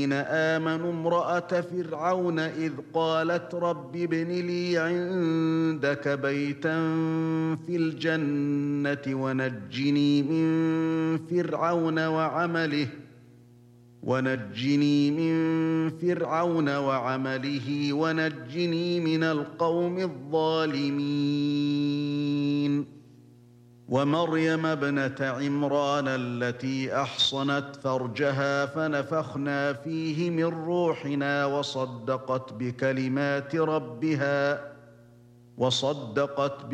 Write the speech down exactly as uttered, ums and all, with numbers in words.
آمنوا امرأة فرعون إذ قالت رب ابن لي عندك بيتا في الجنة ونجني من فرعون وعمله ونجني من فرعون وعمله ونجني من القوم الظالمين ومريم ابنة عمران التي أحصنت فرجها فنفخنا فيه من روحنا وصدقت بكلمات ربها وصدقت